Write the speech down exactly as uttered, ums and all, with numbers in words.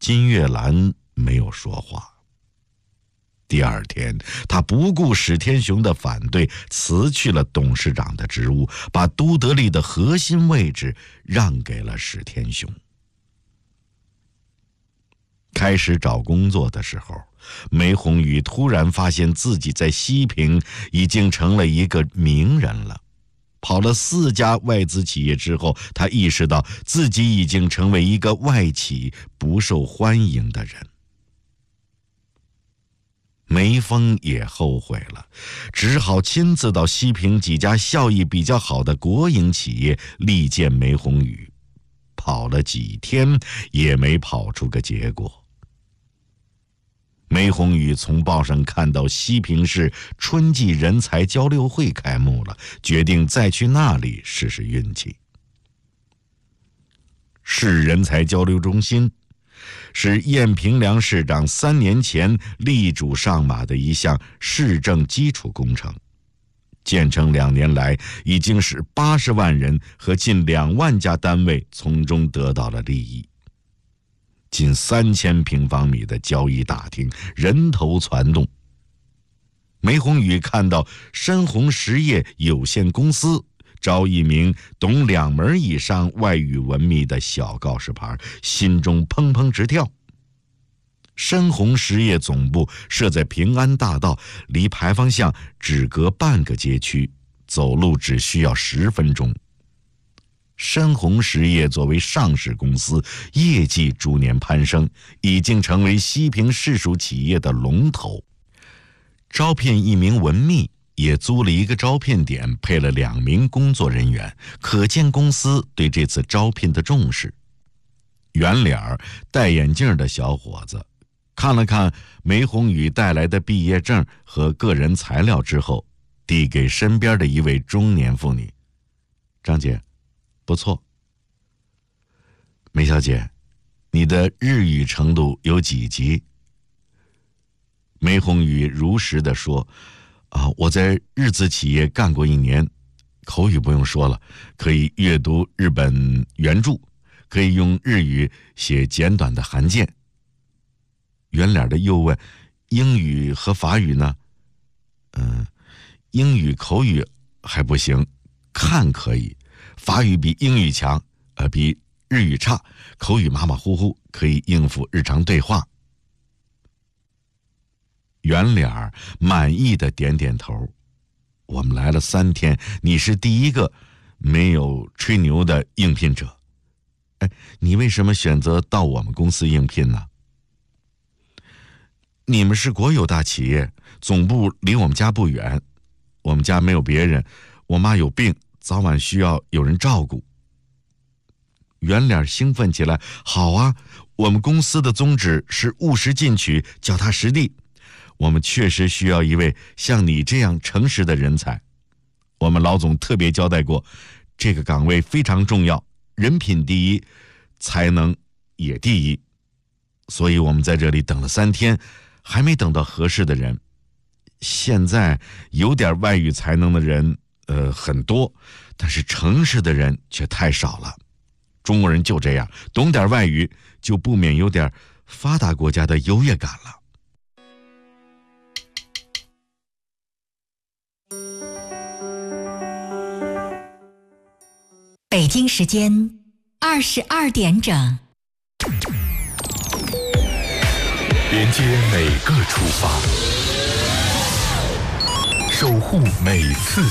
金月兰没有说话。第二天，他不顾史天雄的反对，辞去了董事长的职务，把都得利的核心位置让给了史天雄。开始找工作的时候，梅宏宇突然发现自己在西平已经成了一个名人了。跑了四家外资企业之后，他意识到自己已经成为一个外企不受欢迎的人。梅峰也后悔了，只好亲自到西平几家效益比较好的国营企业力荐梅宏宇，跑了几天也没跑出个结果。梅宏宇从报上看到西平市春季人才交流会开幕了，决定再去那里试试运气。市人才交流中心是晏平良市长三年前力主上马的一项市政基础工程，建成两年来，已经使八十万人和近两万家单位从中得到了利益。近三千平方米的交易大厅，人头攒动。梅宏宇看到深红实业有限公司招一名懂两门以上外语文秘的小告示牌，心中砰砰直跳。深红实业总部设在平安大道，离牌坊巷只隔半个街区，走路只需要十分钟。深红实业作为上市公司，业绩逐年攀升，已经成为西平市属企业的龙头。招聘一名文秘，也租了一个招聘点，配了两名工作人员，可见公司对这次招聘的重视。圆脸儿戴眼镜的小伙子看了看梅宏宇带来的毕业证和个人材料之后，递给身边的一位中年妇女：“张姐，不错。梅小姐，你的日语程度有几级？”梅宏宇如实地说：“啊，我在日资企业干过一年，口语不用说了，可以阅读日本原著，可以用日语写简短的函件。”圆脸的又问：“英语和法语呢？”“嗯，英语口语还不行，看可以。法语比英语强，呃，比日语差，口语马马虎虎，可以应付日常对话。”圆脸儿满意的点点头：“我们来了三天，你是第一个没有吹牛的应聘者。哎，你为什么选择到我们公司应聘呢？”“你们是国有大企业，总部离我们家不远，我们家没有别人，我妈有病，早晚需要有人照顾。”圆脸兴奋起来：“好啊，我们公司的宗旨是务实进取，脚踏实地。我们确实需要一位像你这样诚实的人才。我们老总特别交代过，这个岗位非常重要，人品第一，才能也第一。所以我们在这里等了三天，还没等到合适的人。现在有点外语才能的人，呃，很多，但是诚实的人却太少了。中国人就这样，懂点外语就不免有点发达国家的优越感了。” 北京时间二十二点整， 连接每个出发，守护每次